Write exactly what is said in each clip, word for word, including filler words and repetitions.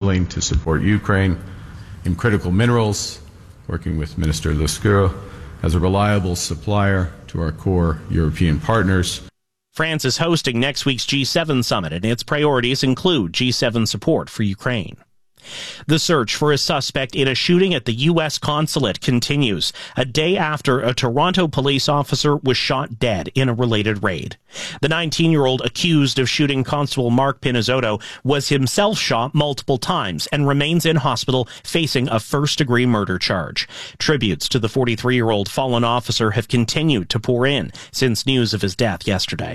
willing to support Ukraine in critical minerals, working with Minister Luscuro as a reliable supplier to our core European partners. France is hosting next week's G seven summit, and its priorities include G seven support for Ukraine. The search for a suspect in a shooting at the U S consulate continues, a day after a Toronto police officer was shot dead in a related raid. The nineteen-year-old accused of shooting Constable Mark Pinizzotto was himself shot multiple times and remains in hospital facing a first-degree murder charge. Tributes to the forty-three-year-old fallen officer have continued to pour in since news of his death yesterday.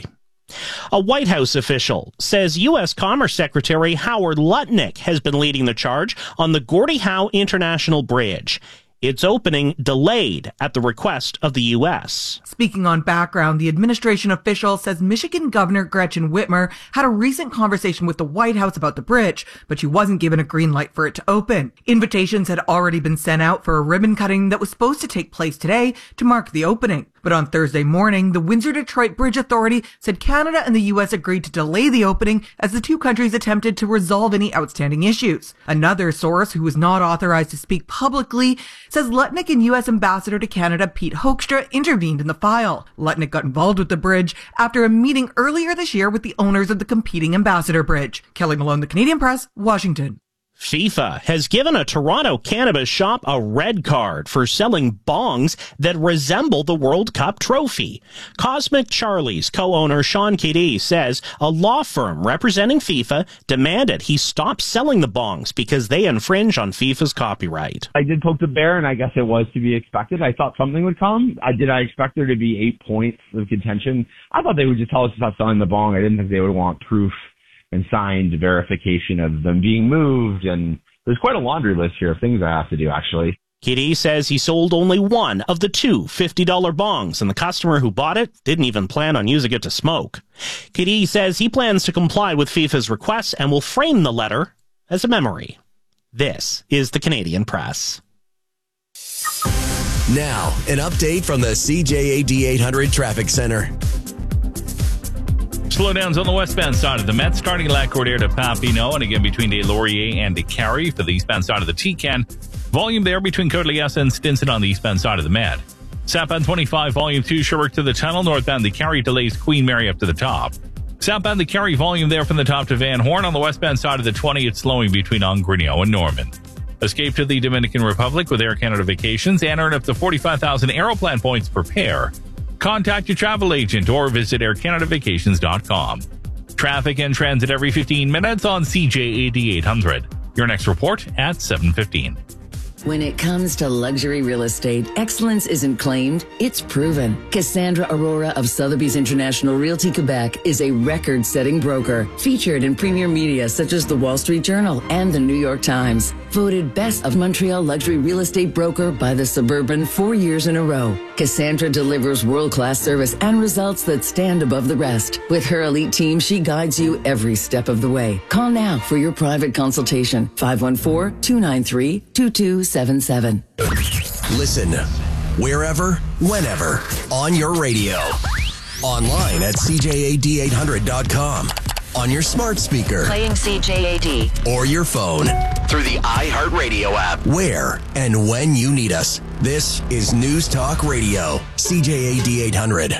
A White House official says U S Commerce Secretary Howard Lutnick has been leading the charge on the Gordie Howe International Bridge. Its opening delayed at the request of the U S. Speaking on background, the administration official says Michigan Governor Gretchen Whitmer had a recent conversation with the White House about the bridge, but she wasn't given a green light for it to open. Invitations had already been sent out for a ribbon cutting that was supposed to take place today to mark the opening. But on Thursday morning, the Windsor-Detroit Bridge Authority said Canada and the U S agreed to delay the opening as the two countries attempted to resolve any outstanding issues. Another source, who was not authorized to speak publicly, says Lutnick and U S Ambassador to Canada Pete Hoekstra intervened in the file. Lutnick got involved with the bridge after a meeting earlier this year with the owners of the competing Ambassador Bridge. Kelly Malone, The Canadian Press, Washington. FIFA has given a Toronto cannabis shop a red card for selling bongs that resemble the World Cup trophy. Cosmic Charlie's co-owner Sean Kiddy says a law firm representing FIFA demanded he stop selling the bongs because they infringe on FIFA's copyright. I did poke the bear, and I guess it was to be expected. I thought something would come. I did I expect there to be eight points of contention? I thought they would just tell us to stop selling the bong. I didn't think they would want proof and signed verification of them being moved, and there's quite a laundry list here of things I have to do, actually. Kiddy says he sold only one of the two fifty dollars bongs, and the customer who bought it didn't even plan on using it to smoke. Kiddy says he plans to comply with FIFA's requests and will frame the letter as a memory. This is the Canadian Press. Now, an update from the C J A D eight hundred Traffic Center. Slowdowns on the westbound side of the Met, starting at Lac-Cordaire to Papineau, and again between Des Lauriers and Décarie for the eastbound side of the T-Can. Volume there between Côte-Liesse and Stinson on the eastbound side of the Met. Southbound twenty-five, volume two, Sherbrooke to the tunnel. Northbound Décarie delays Queen Mary up to the top. Southbound Décarie, volume there from the top to Van Horn. On the westbound side of the twenty, it's slowing between Ongrinio and Norman. Escape to the Dominican Republic with Air Canada Vacations and earn up to forty-five thousand Aeroplan points per pair. Contact your travel agent or visit air canada vacations dot com. Traffic and transit every fifteen minutes on C J A D eight hundred. Your next report at seven fifteen. When it comes to luxury real estate, excellence isn't claimed, it's proven. Cassandra Aurora of Sotheby's International Realty Quebec is a record-setting broker, featured in premier media such as the Wall Street Journal and the New York Times. Voted Best of Montreal Luxury Real Estate Broker by the Suburban four years in a row. Cassandra delivers world-class service and results that stand above the rest. With her elite team, she guides you every step of the way. Call now for your private consultation. five one four, two nine three, two two seven seven. Listen wherever, whenever, on your radio. Online at C J A D eight hundred dot com. On your smart speaker. Playing C J A D. Or your phone. Through the iHeartRadio app. Where and when you need us. This is News Talk Radio. C J A D eight hundred.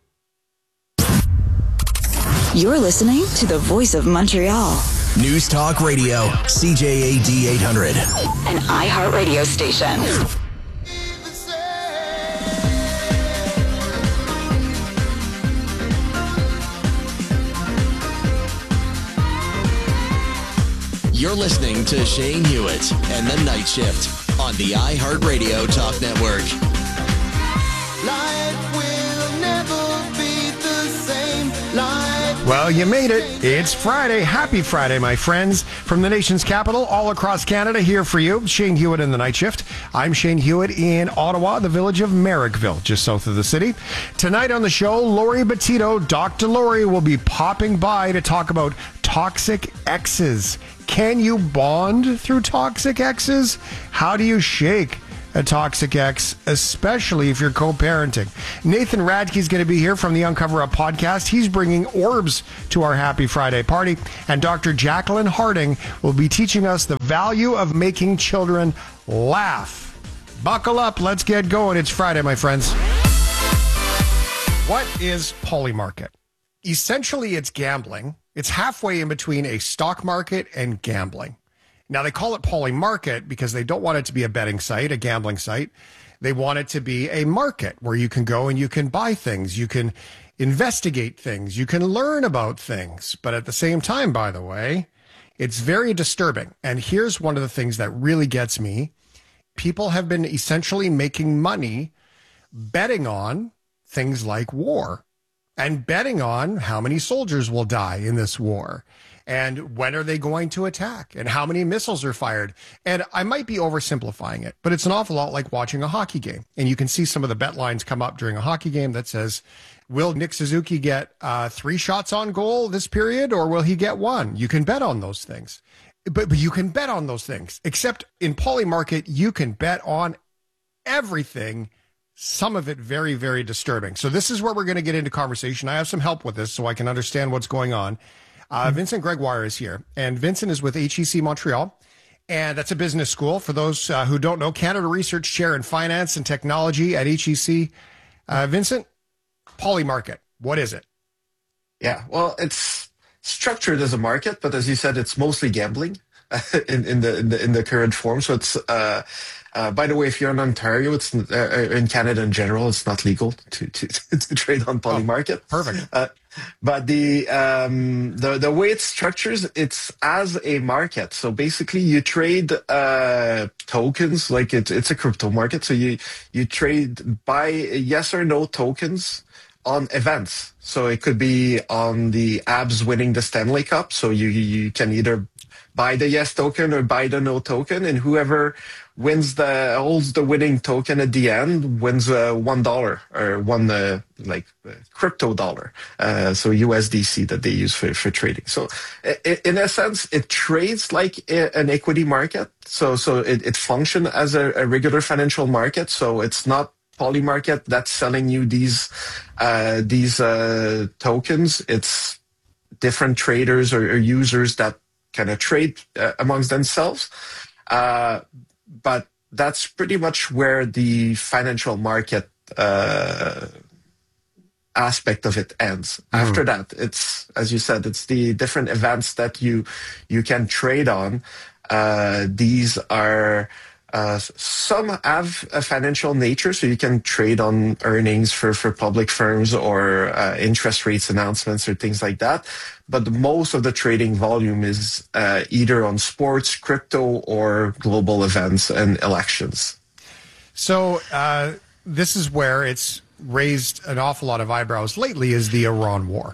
You're listening to the voice of Montreal. News Talk Radio. C J A D eight hundred. An iHeartRadio station. You're listening to Shane Hewitt and the Night Shift on the iHeartRadio Talk Network. Life will never be the same. Life. Well, you made it. It's Friday. Happy Friday, my friends. From the nation's capital, all across Canada, here for you, Shane Hewitt and the Night Shift. I'm Shane Hewitt in Ottawa, the village of Merrickville, just south of the city. Tonight on the show, Lori Bettito, Doctor Lori, will be popping by to talk about toxic exes. Can you bond through toxic exes? How do you shake a Toxic X, especially if you're co-parenting. Nathan Radke's going to be here from the Uncover Up podcast. He's bringing orbs to our Happy Friday party. And Doctor Jacqueline Harding will be teaching us the value of making children laugh. Buckle up. Let's get going. It's Friday, my friends. What is Polymarket? Essentially, it's gambling. It's halfway in between a stock market and gambling. Now, they call it Polymarket because they don't want it to be a betting site, a gambling site. They want it to be a market where you can go and you can buy things. You can investigate things. You can learn about things. But at the same time, by the way, it's very disturbing. And here's one of the things that really gets me. People have been essentially making money betting on things like war and betting on how many soldiers will die in this war and when are they going to attack and how many missiles are fired. And I might be oversimplifying it, but it's an awful lot like watching a hockey game. And you can see some of the bet lines come up during a hockey game that says, will Nick Suzuki get uh, three shots on goal this period or will he get one? You can bet on those things. But, but you can bet on those things, except in Polymarket, you can bet on everything. Some of it very, very disturbing. So this is where we're going to get into conversation. I have some help with this so I can understand what's going on. Uh, Vincent Gregoire is here, and Vincent is with H E C Montreal, and that's a business school. For those uh, who don't know, Canada Research Chair in Finance and Technology at H E C. Uh, Vincent, Polymarket, what is it? Yeah, well, it's structured as a market, but as you said, it's mostly gambling in, in the in the in the current form. So it's. Uh, Uh, by the way, if you're in Ontario, it's uh, in Canada in general, it's not legal to to, to trade on Polymarket. Oh, perfect. Uh, but the um, the the way it structures, it's as a market. So basically, you trade uh, tokens like it's it's a crypto market. So you you trade buy yes or no tokens on events. So it could be on the Abs winning the Stanley Cup. So you you can either buy the yes token or buy the no token, and whoever wins the holds the winning token at the end wins uh, one dollar or one uh, like uh, crypto dollar, uh, so U S D C that they use for, for trading. So I- in a sense, it trades like a, an equity market. So so it, it functions as a, a regular financial market. So it's not Polymarket that's selling you these uh, these uh, tokens. It's different traders or, or users that kind of trade uh, amongst themselves. Uh, but that's pretty much where the financial market uh, aspect of it ends. Mm. After that, it's, as you said, it's the different events that you you can trade on. Uh, these are uh, some have a financial nature, so you can trade on earnings for, for public firms or uh, interest rates announcements or things like that. But most of the trading volume is uh, either on sports, crypto, or global events and elections. So uh, this is where it's raised an awful lot of eyebrows lately is the Iran war.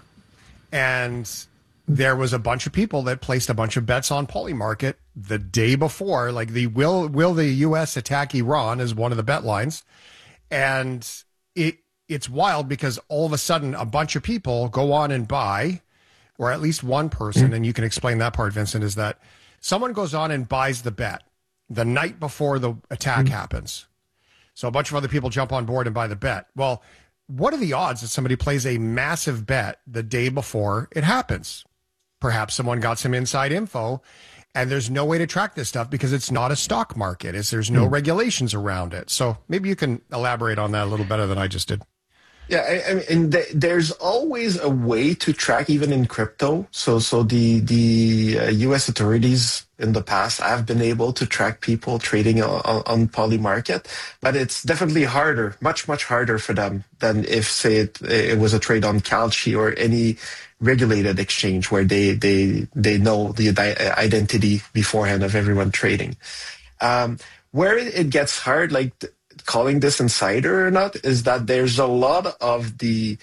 And there was a bunch of people that placed a bunch of bets on Polymarket the day before, like the will will the U S attack Iran is one of the bet lines. And it it's wild because all of a sudden a bunch of people go on and buy, or at least one person, mm-hmm. and you can explain that part, Vincent, is that someone goes on and buys the bet the night before the attack mm-hmm. happens. So a bunch of other people jump on board and buy the bet. Well, what are the odds that somebody plays a massive bet the day before it happens? Perhaps someone got some inside info, and there's no way to track this stuff because it's not a stock market. It's, there's no mm. regulations around it. So maybe you can elaborate on that a little better than I just did. Yeah, I, I mean, and th- there's always a way to track, even in crypto. So, so the the uh, U S authorities in the past have been able to track people trading on, on Polymarket, but it's definitely harder, much much harder for them than if, say, it, it was a trade on Kalshi or any regulated exchange where they they they know the identity beforehand of everyone trading. Um, where it gets hard, like. Th- calling this insider or not, is that there's a lot of the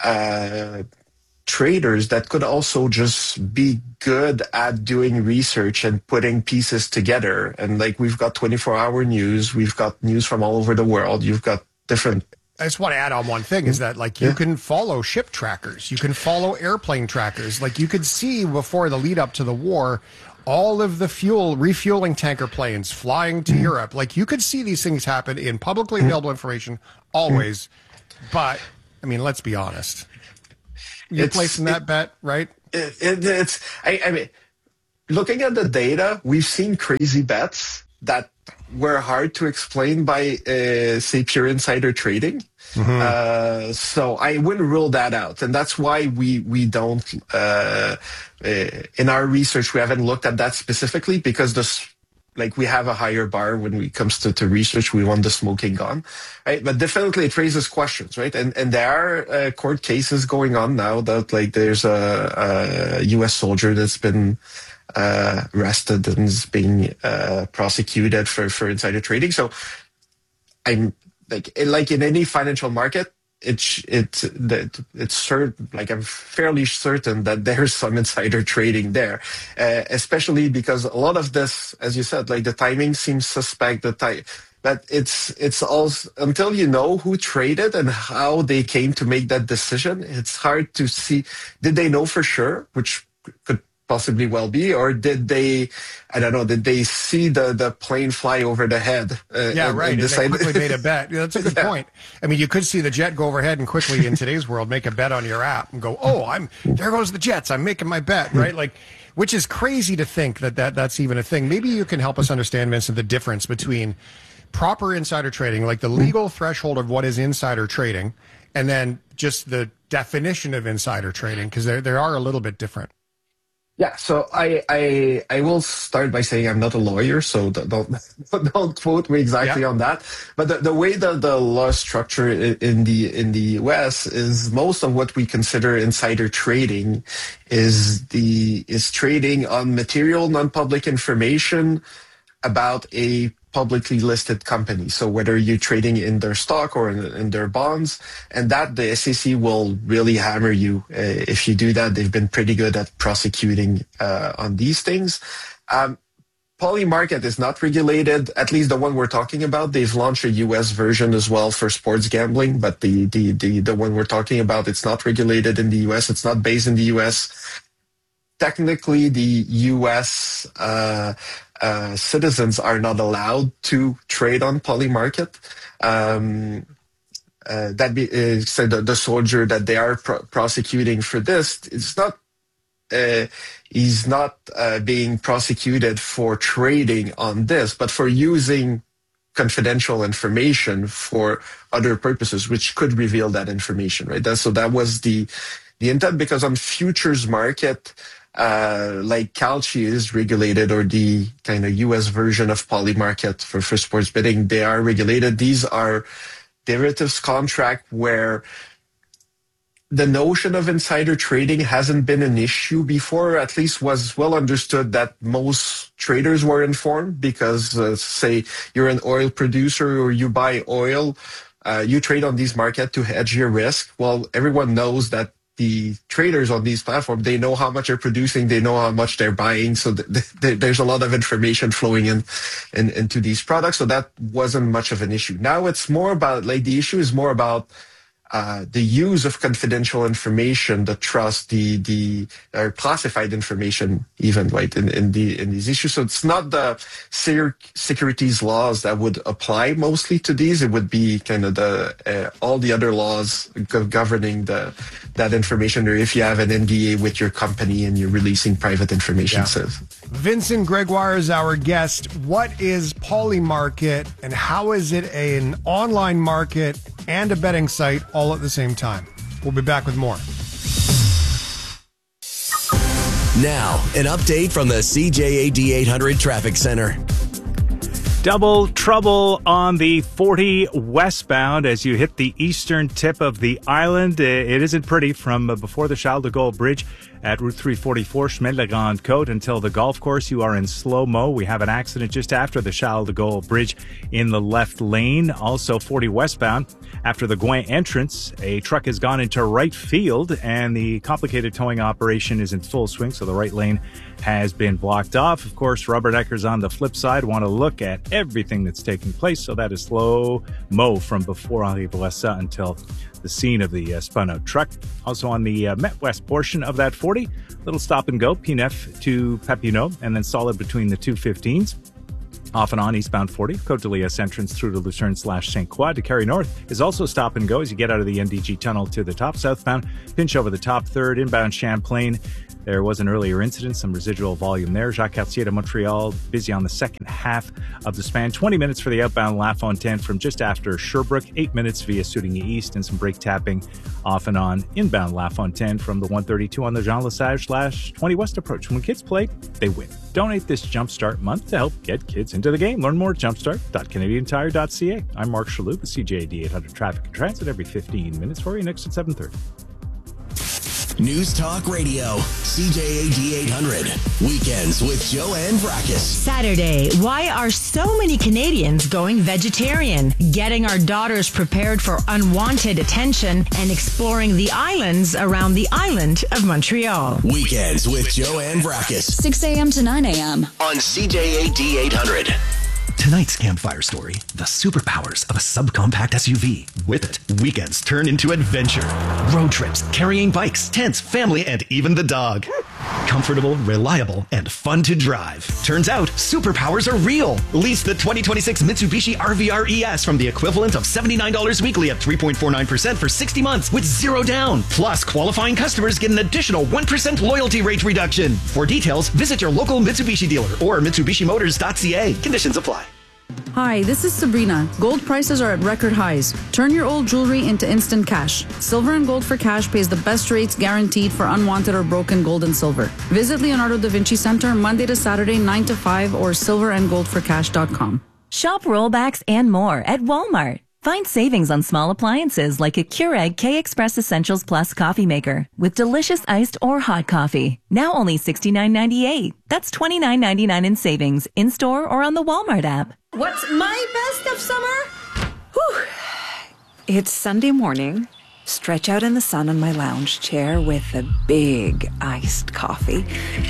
uh, traders that could also just be good at doing research and putting pieces together. And like we've got twenty-four hour news, we've got news from all over the world, you've got different... I just want to add on one thing is that like you yeah. can follow ship trackers, you can follow airplane trackers. Like you could see before the lead up to the war all of the fuel refueling tanker planes flying to Europe. Like, you could see these things happen in publicly available information always. But, I mean, let's be honest. You're It's- placing that it- bet, right? It, it, it's, I, I mean, looking at the data, we've seen crazy bets that were hard to explain by, uh, say, pure insider trading. Mm-hmm. Uh, so I wouldn't rule that out, and that's why we we don't uh, uh, in our research we haven't looked at that specifically, because this like we have a higher bar when it comes to, to research. We want the smoking gun, right? But definitely it raises questions, right? And and there are uh, court cases going on now that like there's a, a U S soldier that's been uh, arrested and is being uh, prosecuted for for insider trading. So I'm. Like like in any financial market, it's it's that it's certain. Like I'm fairly certain that there's some insider trading there, uh, especially because a lot of this, as you said, like the timing seems suspect. The time, but it's it's also until you know who traded and how they came to make that decision, it's hard to see. Did they know for sure, which could possibly well be, or did they, I don't know, did they see the, the plane fly over the head? Uh, Yeah, and, right. And And decide- they quickly made a bet. Yeah, that's a good Yeah. point. I mean, you could see the jet go overhead and quickly in today's world make a bet on your app and go, "Oh, I'm there goes the Jets. I'm making my bet." Right? Like, which is crazy to think that, that that's even a thing. Maybe you can help us understand, Vincent, the difference between proper insider trading, like the legal threshold of what is insider trading, and then just the definition of insider trading, because they they are a little bit different. Yeah, so I, I I will start by saying I'm not a lawyer, so don't don't quote me exactly Yeah. on that. But the, the way that the law is structured in the in the U S is most of what we consider insider trading is the is trading on material non-public information about a publicly listed company. So whether you're trading in their stock or in, in their bonds, and that the S E C will really hammer you uh, if you do that. They've been pretty good at prosecuting uh, on these things. Um, Polymarket is not regulated, at least the one we're talking about. They've launched a U S version as well for sports gambling, but the, the, the, the one we're talking about, it's not regulated in the U S. It's not based in the U S. Technically, the U S uh, uh, citizens are not allowed to trade on Polymarket. Um, uh, that be uh, so the, the soldier that they are pro- prosecuting for this, it's not. Uh, he's not uh, being prosecuted for trading on this, but for using confidential information for other purposes, which could reveal that information, right? That, so that was the the intent, because on futures market. Uh, like Calci is regulated, or the kind of U S version of Polymarket for, for sports betting, they are regulated. These are derivatives contract where the notion of insider trading hasn't been an issue before, or at least was well understood that most traders were informed, because uh, say you're an oil producer or you buy oil, uh, you trade on these markets to hedge your risk. Well, everyone knows that the traders on these platforms, they know how much they're producing, they know how much they're buying. So th- th- there's a lot of information flowing in, in into these products. So that wasn't much of an issue. Now it's more about, like, the issue is more about uh, the use of confidential information, the trust, the the uh, classified information, even, right, in, in the in these issues. So it's not the ser- securities laws that would apply mostly to these. It would be kind of the uh, all the other laws go- governing the that information, or if you have an N D A with your company and you're releasing private information. Yeah. Says Vincent Gregoire is our guest. What is Polymarket, and how is it an online market and a betting site all at the same time? We'll be back with more. Now, an update from the C J A D eight hundred Traffic Center. Double trouble on the forty westbound as you hit the eastern tip of the island. It isn't pretty from before the Charles de Gaulle Bridge at Route three forty-four, Chemin de la Grande Côte, until the golf course. You are in slow-mo. We have an accident just after the Charles de Gaulle Bridge in the left lane. Also forty westbound after the Gouin entrance. A truck has gone into right field, and the complicated towing operation is in full swing, so the right lane has been blocked off. Of course, rubberneckers on the flip side want to look at everything that's taking place, so that is slow-mo from before Henri Bourassa until the scene of the uh, spun-out truck. Also on the uh, Met West portion of that forty, little stop and go, P N F to Papineau, and then solid between the two fifteens. Off and on eastbound forty, Côte de Liesse entrance through to Lucerne slash Saint Croix to Carry North is also stop and go as you get out of the N D G tunnel to the top. Southbound, pinch over the top third, inbound Champlain. There was an earlier incident, some residual volume there. Jacques Cartier to Montreal, busy on the second half of the span. twenty minutes for the outbound La Fontaine from just after Sherbrooke. Eight minutes via Soutigny East and some brake tapping off and on inbound La Fontaine from the one thirty-two on the Jean Lesage slash twenty West approach. When kids play, they win. Donate this Jumpstart month to help get kids into the game. Learn more at jumpstart dot canadian tire dot c a. I'm Mark Shalhoub with C J A D eight hundred Traffic and Transit every fifteen minutes for you next at seven thirty. News Talk Radio, C J A D eight hundred. Weekends with Joanne Vrackus. Saturday, why are so many Canadians going vegetarian? Getting our daughters prepared for unwanted attention and exploring the islands around the island of Montreal. Weekends with Joanne Vrackus. six a.m. to nine a.m. on C J A D eight hundred. Tonight's campfire story, the superpowers of a subcompact S U V. With it, weekends turn into adventure. Road trips, carrying bikes, tents, family, and even the dog. Comfortable, reliable, and fun to drive. Turns out, superpowers are real. Lease the twenty twenty-six Mitsubishi R V R E S from the equivalent of seventy-nine dollars weekly at three point four nine percent for sixty months with zero down. Plus, qualifying customers get an additional one percent loyalty rate reduction. For details, visit your local Mitsubishi dealer or Mitsubishi Motors dot c a. Conditions apply. Hi, this is Sabrina. Gold prices are at record highs. Turn your old jewelry into instant cash. Silver and Gold for Cash pays the best rates guaranteed for unwanted or broken gold and silver. Visit Leonardo da Vinci Center Monday to Saturday, nine to five or silver and gold for cash dot com. Shop rollbacks and more at Walmart. Find savings on small appliances like a Keurig K-Express Essentials Plus coffee maker with delicious iced or hot coffee. Now only sixty-nine ninety-eight. That's twenty-nine ninety-nine in savings in-store or on the Walmart app. What's my best of summer? Whew. It's Sunday morning. Stretch out in the sun on my lounge chair with a big iced coffee.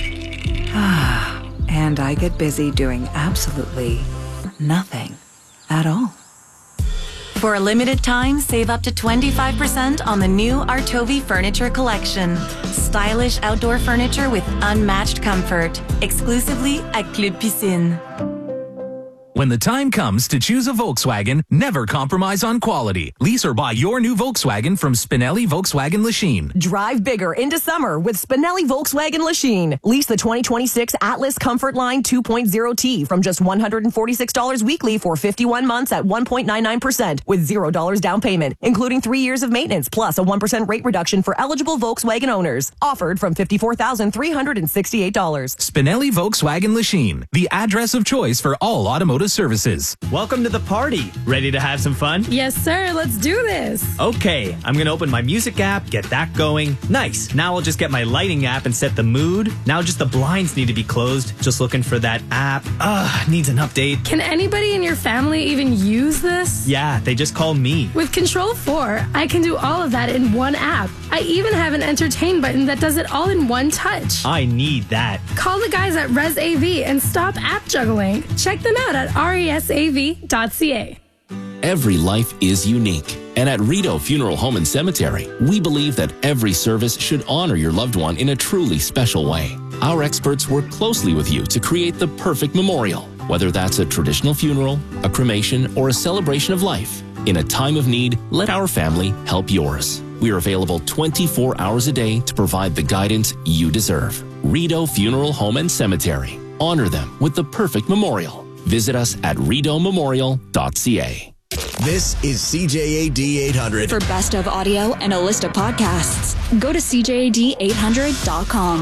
And I get busy doing absolutely nothing at all. For a limited time, save up to twenty-five percent on the new Artovi Furniture Collection. Stylish outdoor furniture with unmatched comfort. Exclusively at Club Piscine. When the time comes to choose a Volkswagen, never compromise on quality. Lease or buy your new Volkswagen from Spinelli Volkswagen Lachine. Drive bigger into summer with Spinelli Volkswagen Lachine. Lease the twenty twenty-six Atlas Comfort Line two point oh T from just one hundred forty-six dollars weekly for fifty-one months at one point nine nine percent with zero dollars down payment, including three years of maintenance plus a one percent rate reduction for eligible Volkswagen owners. Offered from fifty-four thousand three hundred sixty-eight dollars. Spinelli Volkswagen Lachine, the address of choice for all automotive services. Welcome to the party. Ready to have some fun? Yes, sir. Let's do this. Okay, I'm going to open my music app, get that going. Nice. Now I'll just get my lighting app and set the mood. Now just the blinds need to be closed. Just looking for that app. Ugh, needs an update. Can anybody in your family even use this? Yeah, they just call me. With Control four, I can do all of that in one app. I even have an entertain button that does it all in one touch. I need that. Call the guys at Res A V and stop app juggling. Check them out at R E S A V dot C A. Every life is unique. And at Rito Funeral Home and Cemetery, we believe that every service should honor your loved one in a truly special way. Our experts work closely with you to create the perfect memorial, whether that's a traditional funeral, a cremation, or a celebration of life. In a time of need, let our family help yours. We are available twenty-four hours a day to provide the guidance you deserve. Rito Funeral Home and Cemetery. Honor them with the perfect memorial. Visit us at rito memorial dot c a. This is C J A D eight hundred. For best of audio and a list of podcasts, go to C J A D eight hundred dot com.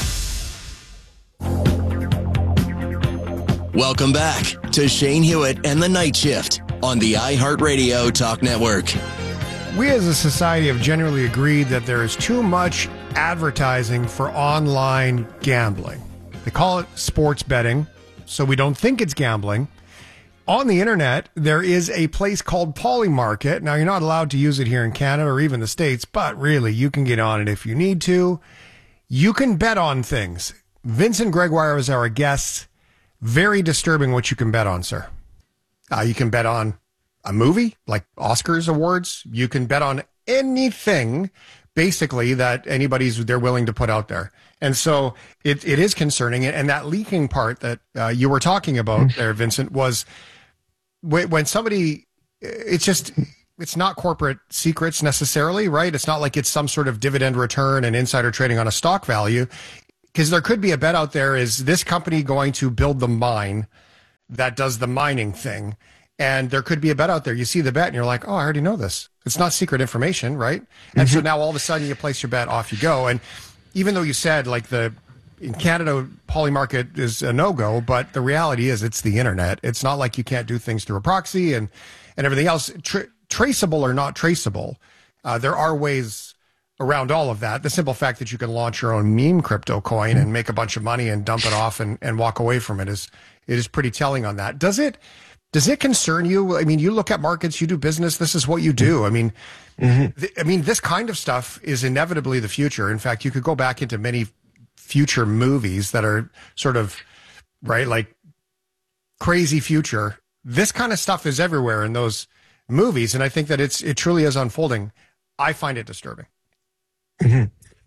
Welcome back to Shane Hewitt and the Night Shift on the iHeartRadio Talk Network. We as a society have generally agreed that there is too much advertising for online gambling. They call it sports betting, so we don't think it's gambling. On the internet, there is a place called Polymarket. Now, you're not allowed to use it here in Canada or even the States, but really, you can get on it if you need to. You can bet on things. Vincent Gregoire is our guest. Very disturbing what you can bet on, sir. Uh, you can bet on a movie, like Oscars awards. You can bet on anything basically that anybody's they're willing to put out there. And so it, it is concerning. And that leaking part that uh, you were talking about there, Vincent, was when, when somebody, it's just, it's not corporate secrets necessarily, right? It's not like it's some sort of dividend return and insider trading on a stock value, because there could be a bet out there, is this company going to build the mine that does the mining thing? And there could be a bet out there. You see the bet and you're like, oh, I already know this. It's not secret information, right? And so now all of a sudden you place your bet, off you go. And even though you said like the in Canada poly market is a no-go, but the reality is it's the internet. It's not like you can't do things through a proxy and, and everything else. Tra- traceable or not traceable, uh, there are ways around all of that. The simple fact that you can launch your own meme crypto coin and make a bunch of money and dump it off and, and walk away from it is it is pretty telling on that. Does it does it concern you? I mean, you look at markets, you do business, this is what you do. I mean, mm-hmm. th- I mean, this kind of stuff is inevitably the future. In fact, you could go back into many future movies that are sort of, right, like crazy future. This kind of stuff is everywhere in those movies, and I think that it's it truly is unfolding. I find it disturbing. Mm-hmm.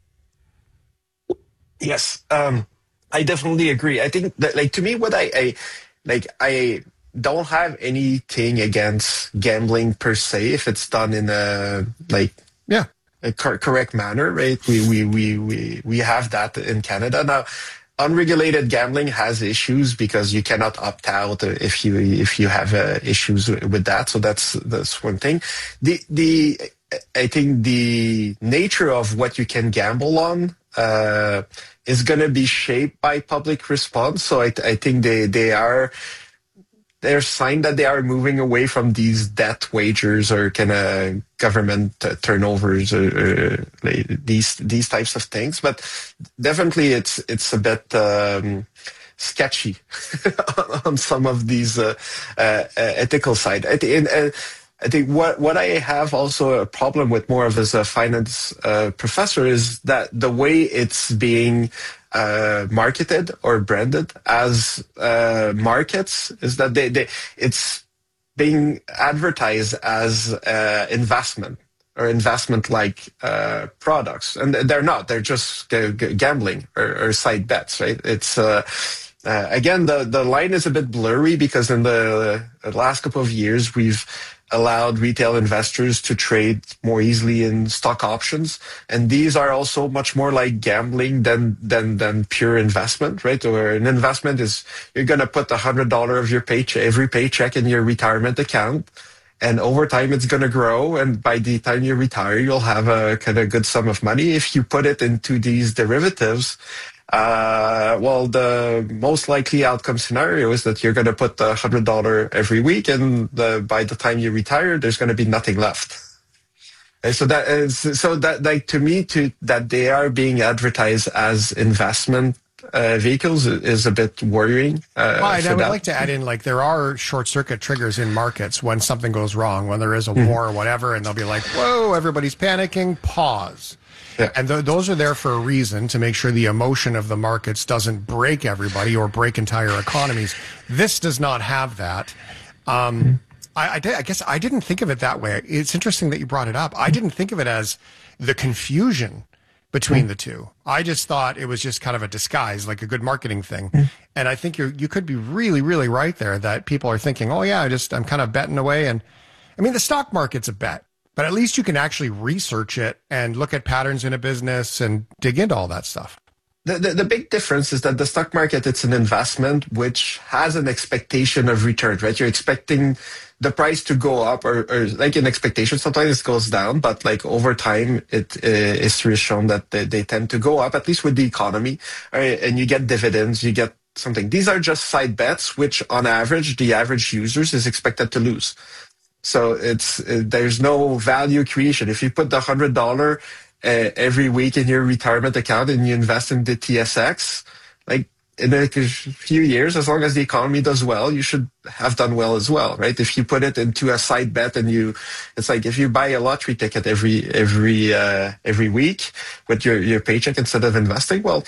Yes, um, I definitely agree. I think that, like, to me, what I, I like, I don't have anything against gambling per se if it's done in a like yeah a cor- correct manner, right? We we we we we have that in Canada now. Unregulated gambling has issues because you cannot opt out if you if you have uh, issues with that. So that's that's one thing. The the I think the nature of what you can gamble on uh, is going to be shaped by public response. So I, I think they they are they're sign that they are moving away from these debt wagers or kind of government uh, turnovers or, or like these these types of things. But definitely, it's it's a bit um, sketchy on some of these uh, uh, uh, ethical side. I think, and, uh, I think what what I have also a problem with more of as a finance uh, professor is that the way it's being uh, marketed or branded as uh, markets is that they, they it's being advertised as uh, investment or investment-like uh, products, and they're not. They're just g- g- gambling or, or side bets, right? It's uh, uh, again the the line is a bit blurry because in the, the last couple of years we've allowed retail investors to trade more easily in stock options, and these are also much more like gambling than than than pure investment, right? Or an investment is you're going to put a hundred dollar of your paycheck every paycheck in your retirement account, and over time it's going to grow, and by the time you retire you'll have a kind of good sum of money. If you put it into these derivatives, Uh, well, the most likely outcome scenario is that you're going to put a hundred dollar every week, and the, by the time you retire, there's going to be nothing left. And so that is so that like to me, to that they are being advertised as investment uh, vehicles is a bit worrying. Uh, well, and I would that. like to add in, like, there are short circuit triggers in markets when something goes wrong, when there is a Mm-hmm. war or whatever, and they'll be like, "Whoa, everybody's panicking. Pause." Yeah. And th- those are there for a reason, to make sure the emotion of the markets doesn't break everybody or break entire economies. This does not have that. Um, I, I, did, I guess I didn't think of it that way. It's interesting that you brought it up. I didn't think of it as the confusion between the two. I just thought it was just kind of a disguise, like a good marketing thing. And I think you you could be really, really right there that people are thinking, oh yeah, I just I'm kind of betting away. And I mean, the stock market's a bet. But at least you can actually research it and look at patterns in a business and dig into all that stuff. The, the, the big difference is that the stock market, it's an investment which has an expectation of return, right? You're expecting the price to go up, or, or like an expectation. Sometimes it goes down, but like over time, it uh, history has shown that they, they tend to go up, at least with the economy, right? And you get dividends, you get something. These are just side bets, which on average, the average users is expected to lose. So it's uh, there's no value creation. If you put the hundred dollar uh, every week in your retirement account and you invest in the T S X, like in a few years, as long as the economy does well, you should have done well as well, right? If you put it into a side bet and you, it's like if you buy a lottery ticket every every uh, every week with your your paycheck instead of investing, well,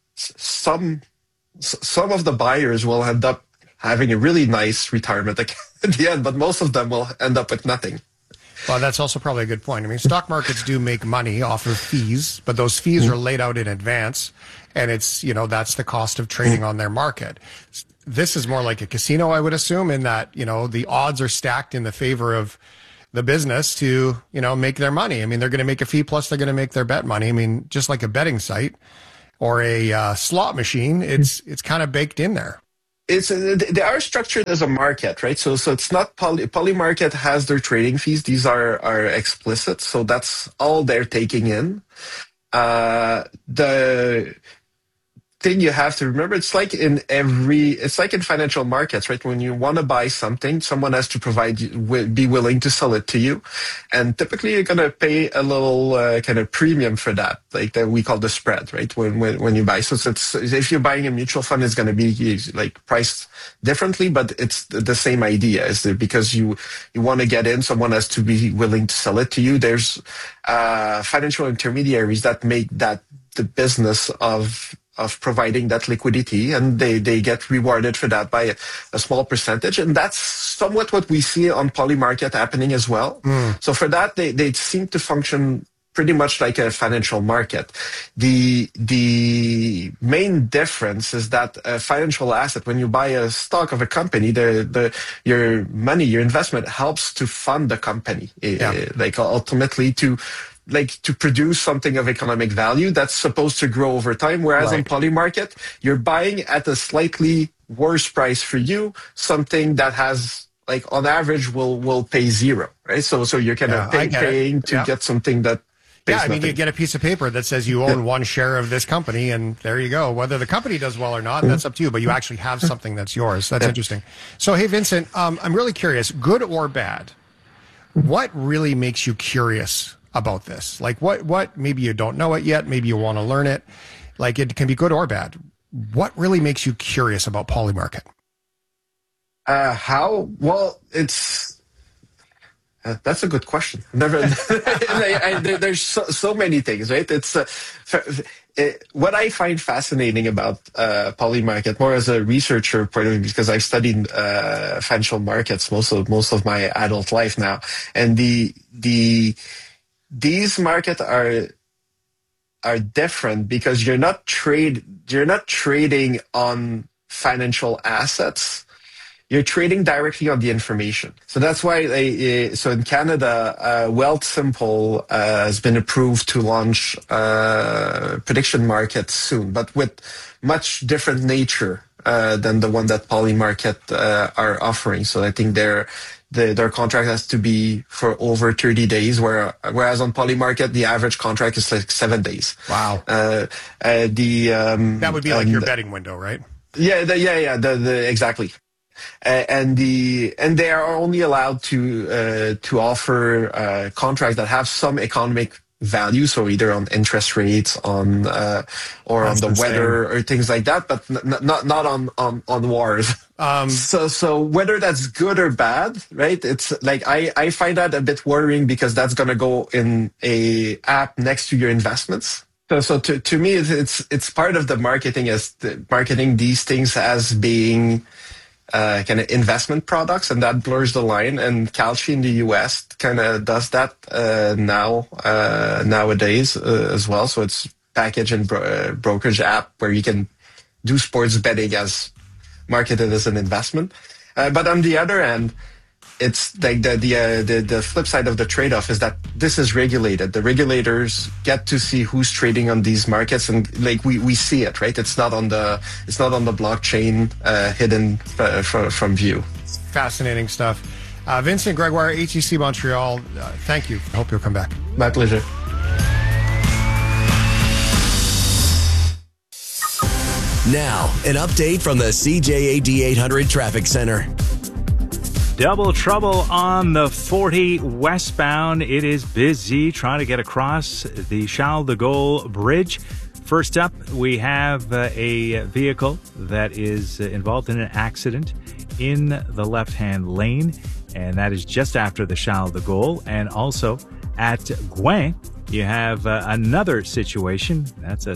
some some of the buyers will end up having a really nice retirement account at the end, but most of them will end up with nothing. Well, that's also probably a good point. I mean, stock markets do make money off of fees, but those fees are laid out in advance, and it's, you know, that's the cost of trading on their market. This is more like a casino, I would assume, in that, you know, the odds are stacked in the favor of the business to, you know, make their money. I mean, they're going to make a fee, plus they're going to make their bet money. I mean, just like a betting site or a uh, slot machine, it's it's kind of baked in there. It's uh, they are structured as a market, right? So so it's not poly, poly market has their trading fees. These are are explicit, so that's all they're taking in. Uh, the thing you have to remember, it's like in every, it's like in financial markets, right? When you want to buy something, someone has to provide you, be willing to sell it to you, and typically you're going to pay a little uh, kind of premium for that, like that we call the spread, right? When when, when you buy, so it's, if you're buying a mutual fund, it's going to be like priced differently, but it's the same idea. Is that because you you want to get in, someone has to be willing to sell it to you. There's uh, financial intermediaries that make that the business of of providing that liquidity, and they, they get rewarded for that by a, a small percentage. And that's somewhat what we see on poly market happening as well. Mm. So for that, they, they seem to function pretty much like a financial market. The, the main difference is that a financial asset, when you buy a stock of a company, the, the, your money, your investment helps to fund the company. Yeah. Uh, like ultimately to, like to produce something of economic value that's supposed to grow over time. Whereas right. on poly market, you're buying at a slightly worse price for you, something that has like on average will, will pay zero, right? So, so you're kind yeah, of pay, paying it. to yeah. get something that Yeah, I mean, nothing. You get a piece of paper that says you own one share of this company, and there you go. Whether the company does well or not, mm-hmm. that's up to you, but you actually have something that's yours. That's yeah. interesting. So, hey, Vincent, um, I'm really curious, good or bad, what really makes you curious about this? Like what, what, maybe you don't know it yet. Maybe you want to learn it. Like it can be good or bad. What really makes you curious about poly market? Uh, how? Well, it's, uh, that's a good question. Never, I, I, there, there's so, so many things, right? It's, uh, for, it, what I find fascinating about, uh, poly market, more as a researcher point of view, because I've studied, uh, financial markets most of, most of my adult life now. And the, the, These markets are are different because you're not trade you're not trading on financial assets. You're trading directly on the information. So that's why they, so in Canada, uh, Wealthsimple uh, has been approved to launch uh, prediction markets soon, but with much different nature uh, than the one that Poly Market uh, are offering. So I think they're The, their contract has to be for over thirty days, where, whereas on Poly Market, the average contract is like seven days. Wow. Uh, uh, the um, That would be like your betting window, right? Yeah, the, yeah, yeah, the, the, exactly. Uh, and the and they are only allowed to uh, to offer uh, contracts that have some economic value, so either on interest rates, on uh, or That's on the insane. weather or things like that, but n- not not on on on wars. Um, so so whether that's good or bad, right? It's like I I find that a bit worrying because that's gonna go in a app next to your investments. So so to to me it's it's, it's part of the marketing as the, marketing these things as being uh, kind of investment products, and that blurs the line. And Kalshi in the U S kind of does that uh, now uh, nowadays uh, as well. So it's package and bro- uh, brokerage app where you can do sports betting as marketed as an investment. Uh, but on the other end, it's like the the, uh, the the flip side of the trade-off is that this is regulated. The regulators get to see who's trading on these markets, and like we, we see it, right? It's not on the it's not on the blockchain uh, hidden uh, from from view. Fascinating stuff. Uh, Vincent Gregoire, A T C Montreal. Uh, thank you. I hope you'll come back. My pleasure. Now, an update from the C J A D eight hundred Traffic Center. Double trouble on the forty westbound. It is busy trying to get across the Charles de Gaulle Bridge. First up, we have uh, a vehicle that is uh, involved in an accident in the left-hand lane, and that is just after the Charles de Gaulle. And also at Gouin, you have uh, another situation. That's a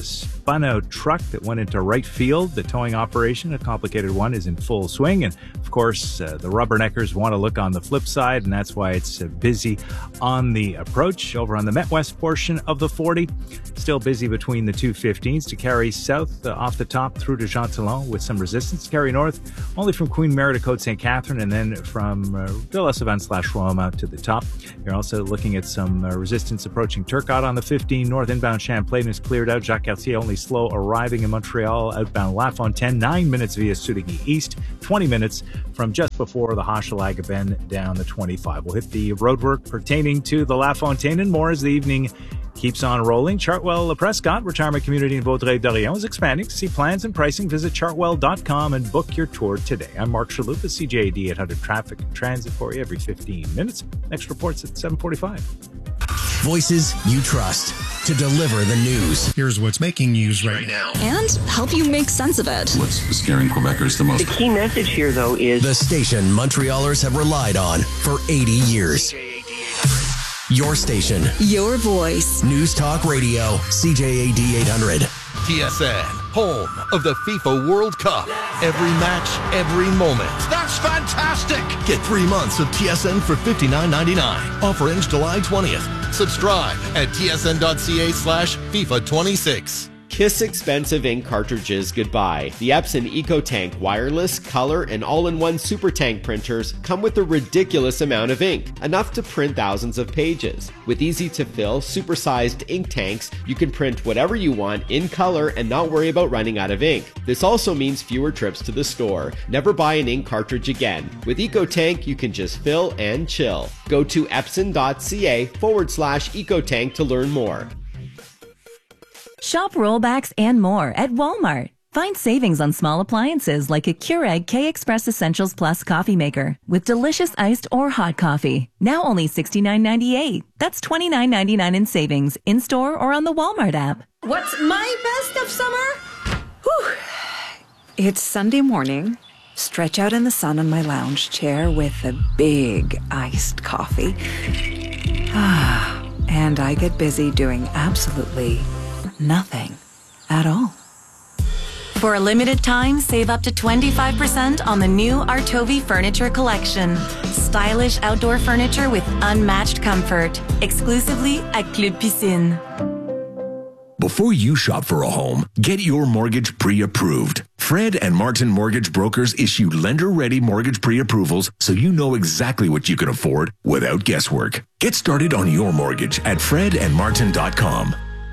spun out truck that went into right field. The towing operation, a complicated one, is in full swing. And of course, uh, the rubberneckers want to look on the flip side, and that's why it's uh, busy on the approach. Over on the Met West portion of the forty, still busy between the two fifteens to carry south uh, off the top through to Jean Talon with some resistance. Carry north only from Queen Mary to Côte Saint Catherine, and then from uh, De La Savane slash Roama to the top. You're also looking at some uh, resistance approaching Turcotte on the fifteen. North inbound Champlain is cleared out. Jacques Cartier only slow arriving in Montreal. Outbound La Fontaine, nine minutes via Soudagny East, twenty minutes from just before the Hochelaga Bend down the twenty-five. We'll hit the roadwork pertaining to the La Fontaine and more as the evening keeps on rolling. Chartwell Prescott Retirement Community in Vaudreuil-Dorion is expanding. To see plans and pricing, visit chartwell dot com and book your tour today. I'm Mark Shalhoub at C J A D eight hundred Traffic and Transit for you every fifteen minutes. Next report's at seven forty-five. Voices you trust to deliver the news. Here's what's making news right now. And help you make sense of it. What's scaring Quebecers the most? The key message here, though, is the station Montrealers have relied on for eighty years. Your station. Your voice. News Talk Radio, C J A D eight hundred. T S N, home of the FIFA World Cup. Every match, every moment. That's fantastic! Get three months of T S N for fifty-nine ninety-nine. Offer ends July twentieth. Subscribe at tsn.ca slash FIFA 26. Kiss expensive ink cartridges goodbye. The Epson EcoTank wireless, color, and all-in-one Super Tank printers come with a ridiculous amount of ink, enough to print thousands of pages. With easy-to-fill, super-sized ink tanks, you can print whatever you want in color and not worry about running out of ink. This also means fewer trips to the store. Never buy an ink cartridge again. With EcoTank, you can just fill and chill. Go to epson.ca forward slash EcoTank to learn more. Shop rollbacks and more at Walmart. Find savings on small appliances like a Keurig K-Express Essentials Plus coffee maker with delicious iced or hot coffee. Now only sixty-nine ninety-eight. That's twenty-nine ninety-nine in savings in-store or on the Walmart app. What's my best of summer? Whew. It's Sunday morning. Stretch out in the sun on my lounge chair with a big iced coffee. And I get busy doing absolutely nothing at all. For a limited time, save up to twenty-five percent on the new Artovi Furniture Collection. Stylish outdoor furniture with unmatched comfort. Exclusively at Club Piscine. Before you shop for a home, get your mortgage pre-approved. Fred and Martin Mortgage Brokers issue lender-ready mortgage pre-approvals so you know exactly what you can afford without guesswork. Get started on your mortgage at fred and martin dot com.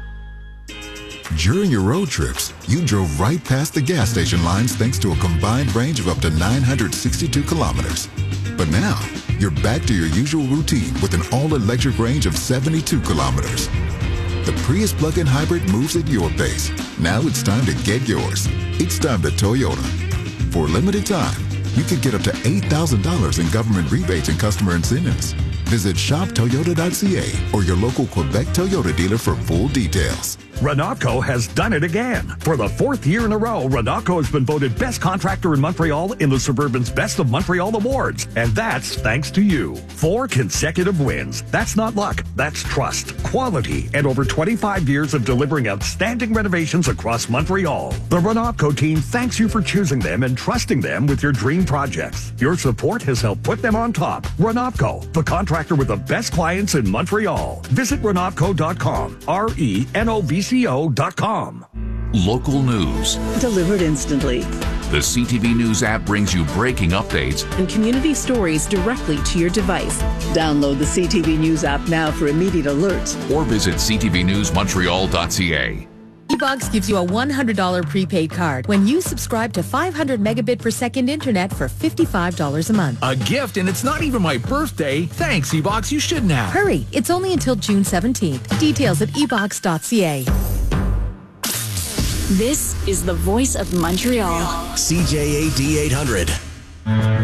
During your road trips, you drove right past the gas station lines thanks to a combined range of up to nine hundred sixty-two kilometers. But now, you're back to your usual routine with an all-electric range of seventy-two kilometers. The Prius plug-in hybrid moves at your pace. Now it's time to get yours. It's time to Toyota. For a limited time, you can get up to eight thousand dollars in government rebates and customer incentives. Visit shop toyota dot c a or your local Quebec Toyota dealer for full details. Renaco has done it again. For the fourth year in a row, Renaco has been voted Best Contractor in Montreal in the Suburban's Best of Montreal Awards. And that's thanks to you. Four consecutive wins. That's not luck. That's trust, quality, and over twenty-five years of delivering outstanding renovations across Montreal. The Renaco team thanks you for choosing them and trusting them with your dream projects. Your support has helped put them on top. Renaco, the contractor with the best clients in Montreal. Visit renaco dot com. R E N O V C O dot com. Local news. Delivered instantly. The C T V News app brings you breaking updates And community stories directly to your device. Download the C T V News app now for immediate alerts. or visit c t v news montreal dot c a. eBox gives you a one hundred dollars prepaid card when you subscribe to five hundred megabit per second internet for fifty-five dollars a month. A gift, and it's not even my birthday. Thanks, eBox. You shouldn't have. Hurry, it's only until June seventeenth. Details at e box dot c a. This is the voice of Montreal. C J A D eight hundred.